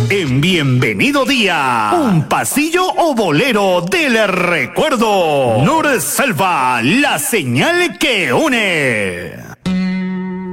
En Bienvenido Día, un pasillo o bolero del recuerdo. Nur Selva, la señal que une.